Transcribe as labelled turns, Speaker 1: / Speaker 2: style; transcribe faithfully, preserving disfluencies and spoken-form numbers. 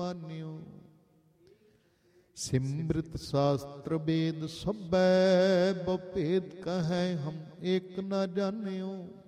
Speaker 1: ਮਾਨਿਓ। ਸਿਮ੍ਰਿਤ ਸ਼ਾਸਤਰ ਵੇਦ ਸਭੈ, ਬਹੁ ਭੇਦ ਕਹੈ ਹਮ ਏਕ ਨ ਜਾਣਿਓ।